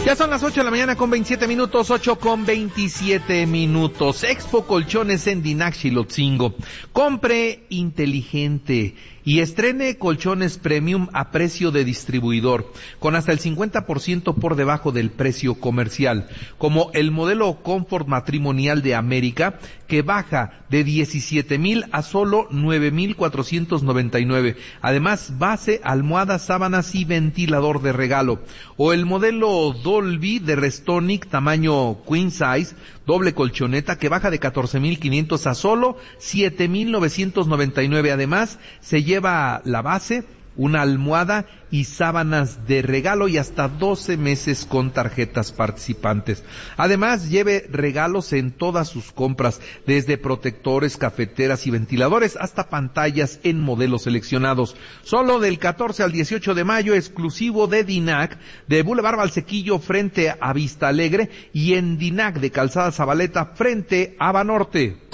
Ya son las 8 de la mañana con 27 minutos, 8 con 27 minutos. Expo Colchones en Dinac, Xilotzingo. Compre inteligente y estrene colchones premium a precio de distribuidor, con hasta el 50% por debajo del precio comercial, como el modelo Comfort Matrimonial de América, que baja de 17,000 a solo 9,499. Además, base, almohadas, sábanas y ventilador de regalo. O el modelo Dolby de Restonic, tamaño Queen Size, doble colchoneta, que baja de 14,500 a solo 7,999. Además, se lleva la base, una almohada y sábanas de regalo y hasta 12 meses con tarjetas participantes. Además, lleve regalos en todas sus compras, desde protectores, cafeteras y ventiladores hasta pantallas en modelos seleccionados. Solo del 14 al 18 de mayo, exclusivo de Dinac, de Boulevard Valsequillo frente a Vista Alegre, y en Dinac de Calzada Zabaleta frente a Banorte.